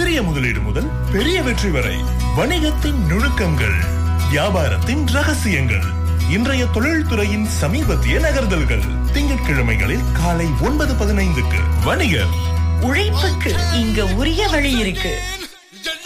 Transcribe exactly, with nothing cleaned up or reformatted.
சிறிய முதலீடு முதல் பெரிய வெற்றி வரை வணிகத்தின் நுணுக்கங்கள், வியாபாரத்தின் ரகசியங்கள், இன்றைய தொழில்துறையின் சமீபத்திய நகர்தல்கள். திங்கட்கிழமைகளில் காலை ஒன்பது பதினைந்துக்கு வணிகர். உழைப்புக்கு இங்க உரிய வழி இருக்கு.